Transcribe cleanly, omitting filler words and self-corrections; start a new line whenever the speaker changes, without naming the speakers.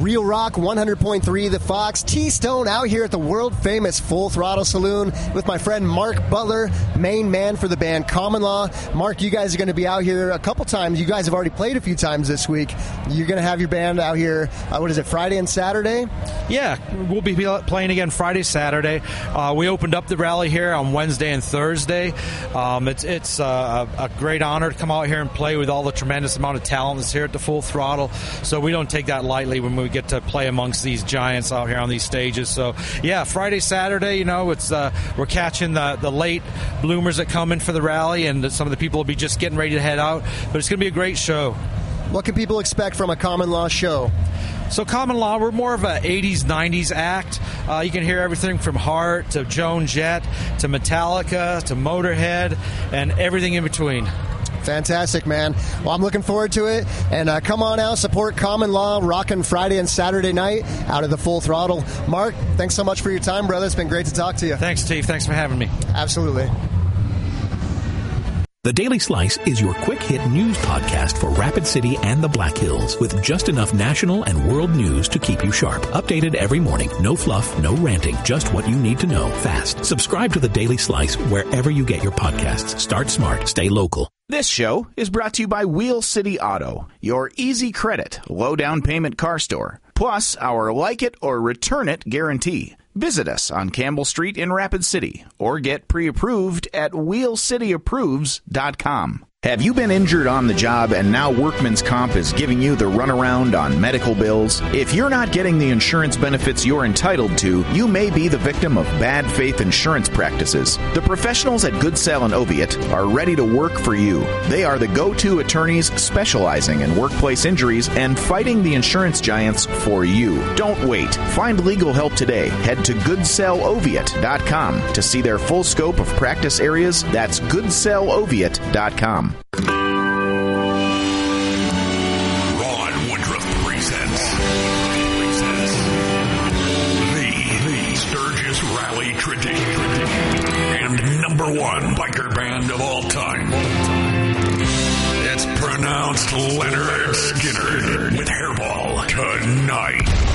Real Rock 100.3 The Fox. T-Stone out here at the world-famous Full Throttle Saloon with my friend Mark Butler, main man for the band Common Law. Mark, you guys are going to be out here a couple times. You guys have already played a few times this week. You're going to have your band out here, Friday and Saturday?
Yeah, we'll be playing again Friday, Saturday. We opened up the rally here on Wednesday and Thursday. It's a great honor to come out here and play with all the tremendous amount of talent that's here at the Full Throttle. So we don't take that lightly when we get to play amongst these giants out here on these stages. So yeah, Friday, Saturday, it's we're catching the late bloomers that come in for the rally, and some of the people will be just getting ready to head out. But it's going to be a great show.
What can people expect from a Common Law show?
So Common Law, we're more of a 80s, 90s act. You can hear everything from Heart to Joan Jett to Metallica to Motorhead and everything in between.
Fantastic, man. Well, I'm looking forward to it. And come on out, support Common Law, rocking Friday and Saturday night out of the Full Throttle. Mark, thanks so much for your time, brother. It's been great to talk to you.
Thanks, Steve. Thanks for having me.
Absolutely.
The Daily Slice is your quick-hit news podcast for Rapid City and the Black Hills, with just enough national and world news to keep you sharp. Updated every morning. No fluff, no ranting, just what you need to know fast. Subscribe to The Daily Slice wherever you get your podcasts. Start smart. Stay local.
This show is brought to you by Wheel City Auto, your easy credit, low down payment car store. Plus, our like it or return it guarantee. Visit us on Campbell Street in Rapid City or get pre-approved at wheelcityapproves.com. Have you been injured on the job and now Workman's Comp is giving you the runaround on medical bills? If you're not getting the insurance benefits you're entitled to, you may be the victim of bad faith insurance practices. The professionals at Good Sale and Oviatt are ready to work for you. They are the go-to attorneys specializing in workplace injuries and fighting the insurance giants for you. Don't wait. Find legal help today. Head to goodsaleoviatt.com to see their full scope of practice areas. That's goodsaleoviatt.com.
Ron Woodruff presents the Sturgis Rally Tradition and #1 biker band of all time. It's pronounced Leonard Skinner with Hairball tonight.